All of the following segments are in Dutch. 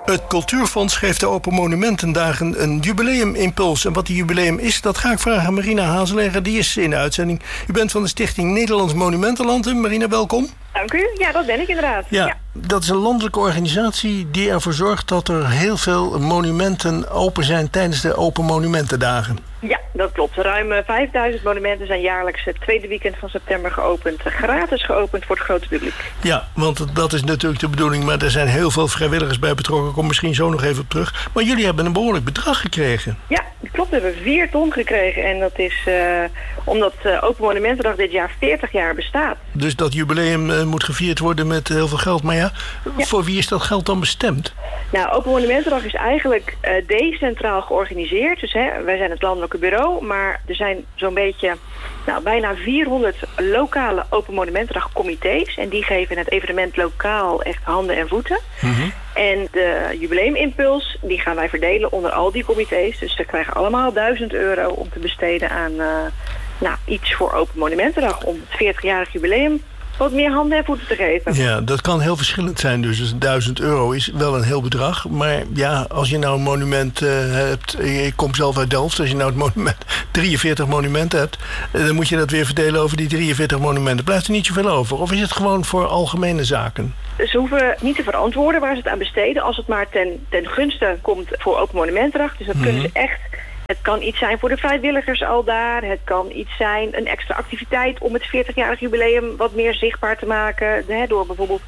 Het Cultuurfonds geeft de Open Monumentendagen een jubileumimpuls. En wat die jubileum is, dat ga ik vragen aan Marina Hazelegger. Die is in de uitzending. U bent van de Stichting Nederlands Monumentenland. Marina, welkom. Dank u. Ja, dat ben ik inderdaad. Ja, dat is een landelijke organisatie die ervoor zorgt dat er heel veel monumenten open zijn tijdens de Open Monumentendagen. Ja, dat klopt. Ruim 5000 monumenten zijn jaarlijks het tweede weekend van september geopend. Gratis geopend voor het grote publiek. Ja, want dat is natuurlijk de bedoeling. Maar er zijn heel veel vrijwilligers bij betrokken. Ik kom misschien zo nog even op terug. Maar jullie hebben een behoorlijk bedrag gekregen. Ja, dat klopt. We hebben 4 ton gekregen. En dat is omdat Open Monumentendag dit jaar 40 jaar bestaat. Dus dat jubileum moet gevierd worden met heel veel geld. Maar ja, voor wie is dat geld dan bestemd? Nou, Open Monumentendag is eigenlijk decentraal georganiseerd. Dus wij zijn het landelijke bureau. Maar er zijn zo'n beetje bijna 400 lokale Open Monumentendag comité's. En die geven het evenement lokaal echt handen en voeten. Mm-hmm. En de jubileumimpuls, die gaan wij verdelen onder al die comité's. Dus ze krijgen allemaal €1000 om te besteden aan iets voor Open Monumentendag. Om het 40-jarig jubileum wat meer handen en voeten te geven. Ja, dat kan heel verschillend zijn. Dus €1000 is wel een heel bedrag. Maar ja, als je nou een monument hebt... Ik kom zelf uit Delft. Als je nou het monument 43 monumenten hebt... dan moet je dat weer verdelen over die 43 monumenten. Blijft er niet zoveel over? Of is het gewoon voor algemene zaken? Ze hoeven niet te verantwoorden waar ze het aan besteden... als het maar ten gunste komt voor Open Monumentendag. Dus dat kunnen ze echt... Het kan iets zijn voor de vrijwilligers al daar. Het kan iets zijn, een extra activiteit om het 40-jarig jubileum wat meer zichtbaar te maken. Door bijvoorbeeld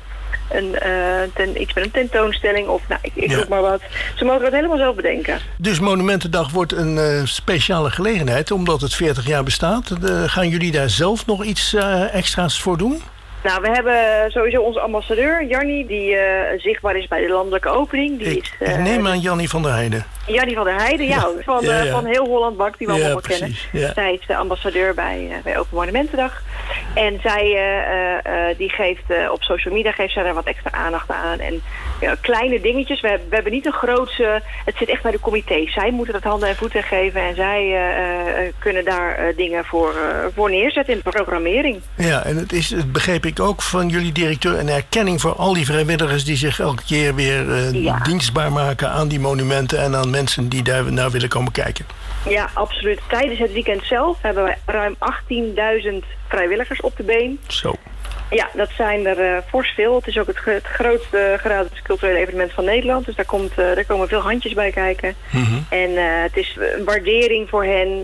iets met een tentoonstelling of ik roep maar wat. Ze mogen dat helemaal zelf bedenken. Dus Monumentendag wordt een speciale gelegenheid omdat het 40 jaar bestaat. Gaan jullie daar zelf nog iets extra's voor doen? Nou, we hebben sowieso onze ambassadeur, Jannie, die zichtbaar is bij de landelijke opening. Ik neem aan Jannie van der Heijden. Jannie van der Heijden, van heel Holland Bak, die we allemaal kennen. Ja. Zij is de ambassadeur bij Open Monumentendag. En zij die geeft op social media daar wat extra aandacht aan. En kleine dingetjes. We hebben niet een grootse... Het zit echt bij de comité's. Zij moeten dat handen en voeten geven. En zij kunnen daar dingen voor neerzetten in de programmering. Ja, en het begreep ik ook van jullie directeur... een erkenning voor al die vrijwilligers die zich elke keer weer dienstbaar maken aan die monumenten... en aan mensen die daar naar willen komen kijken. Ja, absoluut. Tijdens het weekend zelf hebben we ruim 18.000 vrijwilligers op de been. Zo. Ja, dat zijn er fors veel. Het is ook het grootste gratis culturele evenement van Nederland. Dus daar komen veel handjes bij kijken. Mm-hmm. En het is een waardering voor hen.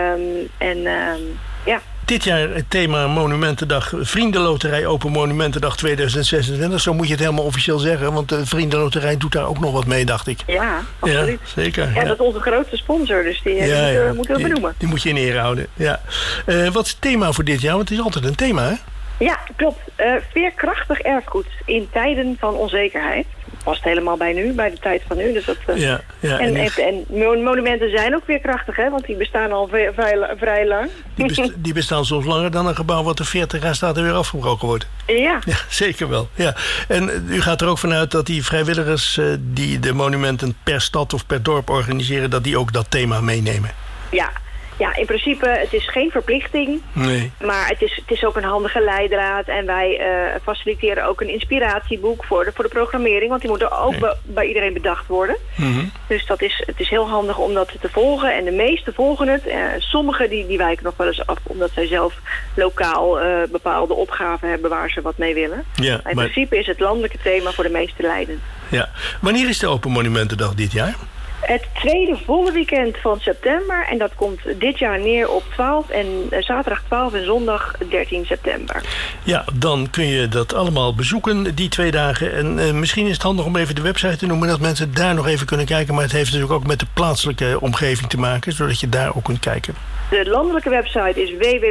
Dit jaar het thema Monumentendag, Vriendenloterij Open Monumentendag 2026. Zo moet je het helemaal officieel zeggen, want de Vriendenloterij doet daar ook nog wat mee, dacht ik. Ja, absoluut. Ja, zeker. Ja, dat is onze grootste sponsor, dus die moeten we benoemen. Die moet je in ere houden, ja. Wat is het thema voor dit jaar? Want het is altijd een thema, hè? Ja, klopt. Veerkrachtig erfgoed in tijden van onzekerheid. Past helemaal bij de tijd van nu. Dus dat, en monumenten zijn ook veerkrachtig, hè? Want die bestaan al vrij lang. Die bestaan soms langer dan een gebouw wat er 40 jaar staat en weer afgebroken wordt. Ja. Ja, zeker wel. Ja. En u gaat er ook vanuit dat die vrijwilligers die de monumenten per stad of per dorp organiseren, dat die ook dat thema meenemen. Ja, in principe, het is geen verplichting, maar het is ook een handige leidraad. En wij faciliteren ook een inspiratieboek voor de programmering, want die moeten ook bij iedereen bedacht worden. Mm-hmm. Dus het is heel handig om dat te volgen. En de meesten volgen het. Sommigen die wijken nog wel eens af, omdat zij zelf lokaal bepaalde opgaven hebben waar ze wat mee willen. Ja, in principe is het landelijke thema voor de meeste leidend. Ja. Wanneer is de Open Monumentendag dit jaar? Het tweede volle weekend van september. En dat komt dit jaar neer op zaterdag 12 en zondag 13 september. Ja, dan kun je dat allemaal bezoeken, die 2 dagen. En misschien is het handig om even de website te noemen, dat mensen daar nog even kunnen kijken. Maar het heeft natuurlijk ook met de plaatselijke omgeving te maken, zodat je daar ook kunt kijken. De landelijke website is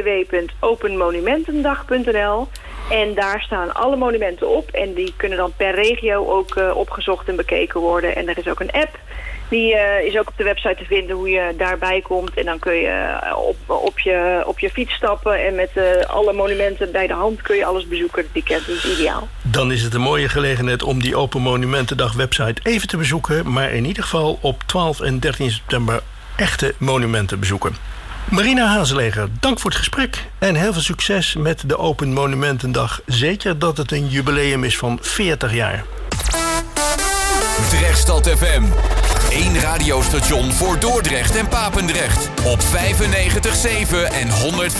www.openmonumentendag.nl. En daar staan alle monumenten op. En die kunnen dan per regio ook opgezocht en bekeken worden. En er is ook een app. Die is ook op de website te vinden hoe je daarbij komt. En dan kun je op je fiets stappen. En met alle monumenten bij de hand kun je alles bezoeken. Het weekend is ideaal. Dan is het een mooie gelegenheid om die Open Monumentendag website even te bezoeken. Maar in ieder geval op 12 en 13 september echte monumenten bezoeken. Marina Hazelegger, dank voor het gesprek en heel veel succes met de Open Monumentendag. Zeker dat het een jubileum is van 40 jaar. Dordrechtstad FM. 1 radiostation voor Dordrecht en Papendrecht. Op 95.7 en 105.8